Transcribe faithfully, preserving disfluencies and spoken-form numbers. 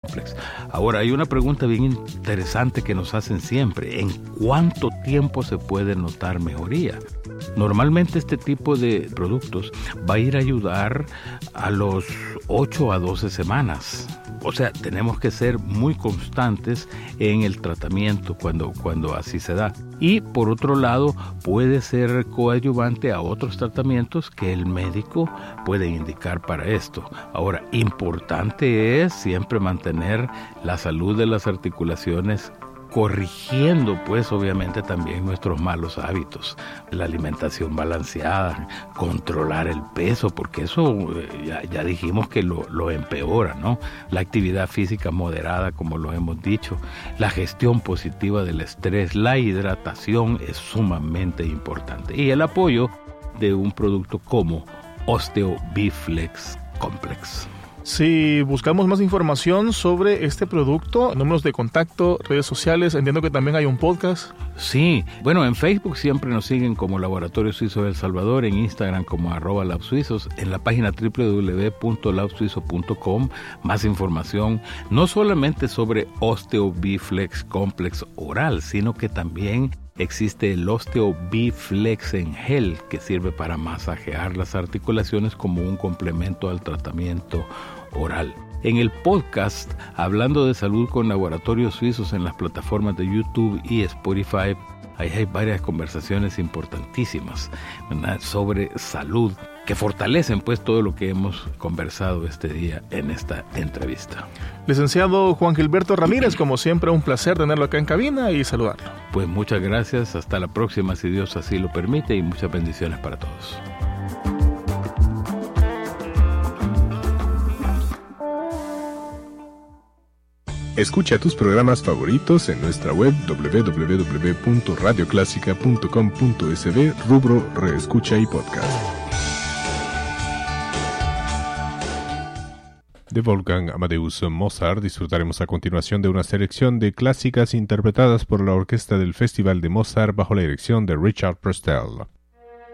Complex. Ahora, hay una pregunta bien interesante que nos hacen siempre. ¿En cuánto tiempo se puede notar mejoría? Normalmente este tipo de productos va a ir a ayudar a los ocho a doce semanas. O sea, tenemos que ser muy constantes en el tratamiento cuando, cuando así se da. Y por otro lado, puede ser coadyuvante a otros tratamientos que el médico puede indicar para esto. Ahora, importante es siempre mantener la salud de las articulaciones, corrigiendo pues obviamente también nuestros malos hábitos, la alimentación balanceada, controlar el peso, porque eso eh, ya, ya dijimos que lo, lo empeora, ¿no? La actividad física moderada, como lo hemos dicho, la gestión positiva del estrés, la hidratación es sumamente importante, y el apoyo de un producto como OsteoBiflex Complex. Si buscamos más información sobre este producto, números de contacto, redes sociales, entiendo que también hay un podcast. Sí, bueno, en Facebook siempre nos siguen como Laboratorio Suizo de El Salvador, en Instagram como arroba labsuizos, en la página doble u doble u doble u punto labsuizo punto com, más información, no solamente sobre OsteoBiflex Complex oral, sino que también existe el OsteoBiflex en gel, que sirve para masajear las articulaciones como un complemento al tratamiento oral. En el podcast Hablando de Salud con Laboratorios Suizos en las plataformas de YouTube y Spotify, ahí hay varias conversaciones importantísimas, ¿verdad?, sobre salud, que fortalecen pues todo lo que hemos conversado este día en esta entrevista. Licenciado Juan Gilberto Ramírez, como siempre un placer tenerlo acá en cabina y saludarlo. Pues muchas gracias, hasta la próxima si Dios así lo permite, y muchas bendiciones para todos. Escucha tus programas favoritos en nuestra web doble u doble u doble u punto radio clásica punto com punto es de, rubro Reescucha y Podcast. De Wolfgang Amadeus Mozart disfrutaremos a continuación de una selección de clásicas interpretadas por la orquesta del Festival de Mozart bajo la dirección de Richard Prestel.